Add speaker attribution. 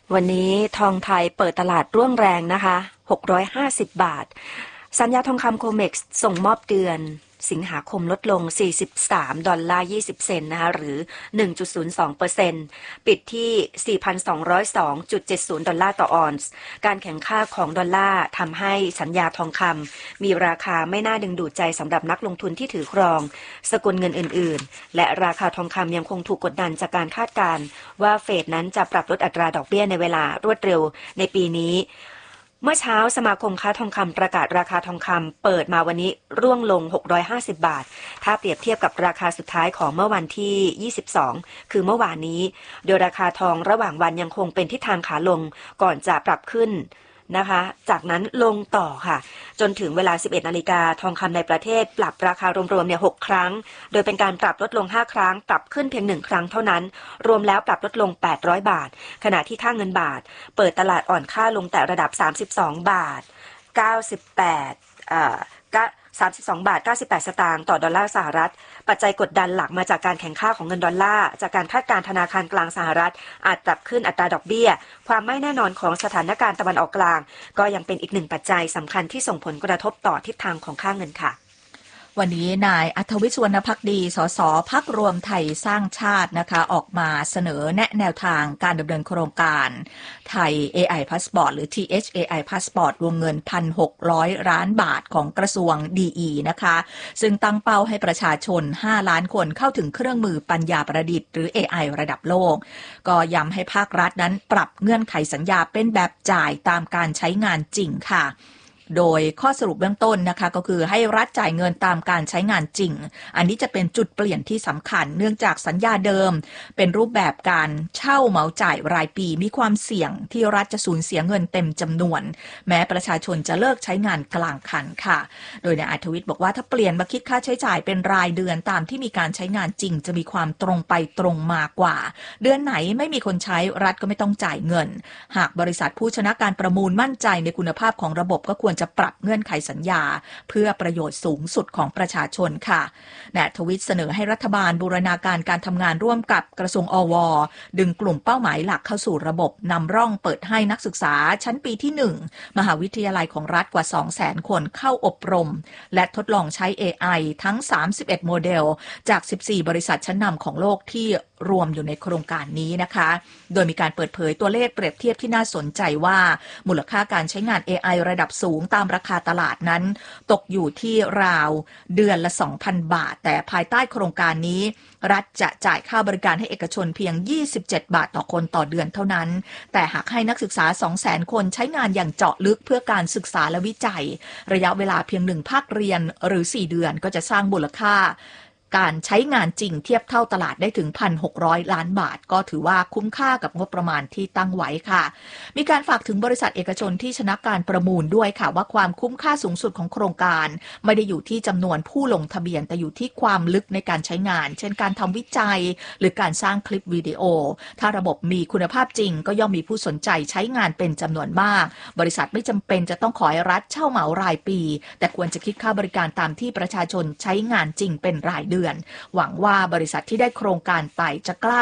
Speaker 1: วันนี้ทองไทยเปิดตลาดร่วงแรงนะคะ650 บาทสัญญาทองคำโคเม็กซ์ส่งมอบเดือนสิงหาคมลดลง$43.20นะคะหรือ 1.02% ปิดที่ 4,202.70 ดอลลาร์ต่อออนซ์การแข่งข้าของดอลลาร์ทำให้สัญญาทองคำมีราคาไม่น่าดึงดูดใจสำหรับนักลงทุนที่ถือครองสกุลเงินอื่นๆและราคาทองคำยังคงถูกกดดันจากการคาดการณ์ว่าเฟดนั้นจะปรับลดอัตราดอกเบี้ยในเวลารวดเร็วในปีนี้เมื่อเช้าสมาคมค้าทองคำประกาศราคาทองคำเปิดมาวันนี้ร่วงลง650 บาทถ้าเปรียบเทียบกับราคาสุดท้ายของเมื่อวันที่22คือเมื่อวานนี้โดยราคาทองระหว่างวันยังคงเป็นทิศทางขาลงก่อนจะปรับขึ้นนะคะจากนั้นลงต่อค่ะจนถึงเวลา 11 นาฬิกาทองคำในประเทศปรับราคารวมๆเนี่ย6ครั้งโดยเป็นการปรับลดลง5ครั้งปรับขึ้นเพียง1ครั้งเท่านั้นรวมแล้วปรับลดลง800 บาทขณะที่ค่าเงินบาทเปิดตลาดอ่อนค่าลงแต่ระดับ32 บาท 98 สตางค์ต่อดอลลาร์สหรัฐปัจจัยกดดันหลักมาจากการแข่งข้าของเงินดอลลาร์จากการคาดการณ์ธนาคารกลางสหรัฐอาจปรับขึ้นอัตราดอกเบี้ยความไม่แน่นอนของสถานการณ์ตะวันออกกลางก็ยังเป็นอีกหนึ่งปัจจัยสำคัญที่ส่งผลกระทบต่อทิศทางของค่าเงินค่ะ
Speaker 2: วันนี้นายอัธวิช สุวรรณภักดีสสพรรครวมไทยสร้างชาตินะคะออกมาเสนอแนวทางการดำเนินโครงการไทย AI Passport หรือ THAI Passport วงเงิน 1,600 ล้านบาทของกระทรวง DE นะคะซึ่งตั้งเป้าให้ประชาชน5ล้านคนเข้าถึงเครื่องมือปัญญาประดิษฐ์หรือ AI ระดับโลกก็ย้ำให้ภาครัฐนั้นปรับเงื่อนไขสัญญาเป็นแบบจ่ายตามการใช้งานจริงค่ะโดยข้อสรุปเบื้องต้นนะคะก็คือให้รัฐจ่ายเงินตามการใช้งานจริงอันนี้จะเป็นจุดเปลี่ยนที่สำคัญเนื่องจากสัญญาเดิมเป็นรูปแบบการเช่าเหมาจ่ายรายปีมีความเสี่ยงที่รัฐจะสูญเสียเงินเต็มจำนวนแม้ประชาชนจะเลิกใช้งานกลางคันค่ะโดยนายอัธวิชบอกว่าถ้าเปลี่ยนมาคิดค่าใช้จ่ายเป็นรายเดือนตามที่มีการใช้งานจริงจะมีความตรงไปตรงมากว่าเดือนไหนไม่มีคนใช้รัฐก็ไม่ต้องจ่ายเงินหากบริษัทผู้ชนะการประมูลมั่นใจในคุณภาพของระบบก็ควรจะปรับเงื่อนไขสัญญาเพื่อประโยชน์สูงสุดของประชาชนค่ะนายทวิตเสนอให้รัฐบาลบูรณาการการทำงานร่วมกับกระทรวงอว.ดึงกลุ่มเป้าหมายหลักเข้าสู่ระบบนำร่องเปิดให้นักศึกษาชั้นปีที่1มหาวิทยาลัยของรัฐกว่า 200,000 คนเข้าอบรมและทดลองใช้ AI ทั้ง31โมเดลจาก14บริษัทชั้นนำของโลกที่รวมอยู่ในโครงการนี้นะคะโดยมีการเปิดเผยตัวเลขเปรียบเทียบที่น่าสนใจว่ามูลค่าการใช้งาน AI ระดับสูงตามราคาตลาดนั้นตกอยู่ที่ราวเดือนละ 2,000 บาทแต่ภายใต้โครงการนี้รัฐจะจ่ายค่าบริการให้เอกชนเพียง27 บาทต่อคนต่อเดือนเท่านั้นแต่หากให้นักศึกษา 200,000 คนใช้งานอย่างเจาะลึกเพื่อการศึกษาและวิจัยระยะเวลาเพียง1ภาคเรียนหรือ4เดือนก็จะสร้างมูลค่าการใช้งานจริงเทียบเท่าตลาดได้ถึง 1,600 ล้านบาทก็ถือว่าคุ้มค่ากับงบประมาณที่ตั้งไว้ค่ะมีการฝากถึงบริษัทเอกชนที่ชนะการประมูลด้วยค่ะว่าความคุ้มค่าสูงสุดของโครงการไม่ได้อยู่ที่จำนวนผู้ลงทะเบียนแต่อยู่ที่ความลึกในการใช้งานเช่นการทำวิจัยหรือการสร้างคลิปวิดีโอถ้าระบบมีคุณภาพจริงก็ย่อมมีผู้สนใจใช้งานเป็นจำนวนมากบริษัทไม่จำเป็นจะต้องขอให้รัฐเช่าเหมารายปีแต่ควรจะคิดค่าบริการตามที่ประชาชนใช้งานจริงเป็นรายเดือนหวังว่าบริษัทที่ได้โครงการไปจะกล้า